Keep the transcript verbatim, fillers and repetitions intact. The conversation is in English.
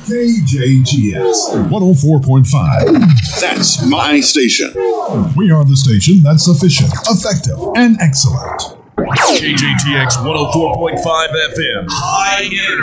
K J T S one oh four point five. That's my station. We are the station that's efficient, effective, and excellent. K J T X one oh four point five F M. High energy.